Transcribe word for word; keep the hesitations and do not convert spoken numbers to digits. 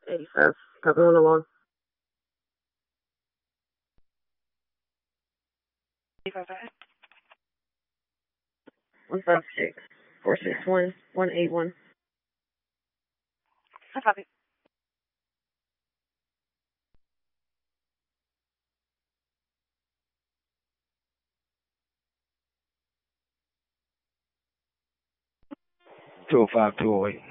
eighty-five. Copy one along. eighty-five ahead. one five six, four six one, one eight one. I copy. two oh five, two oh eight.